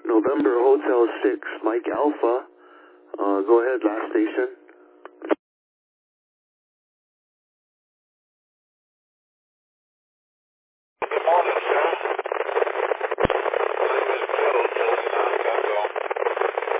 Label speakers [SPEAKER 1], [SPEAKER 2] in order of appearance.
[SPEAKER 1] November Hotel 6, Mike Alpha. Go ahead, last station.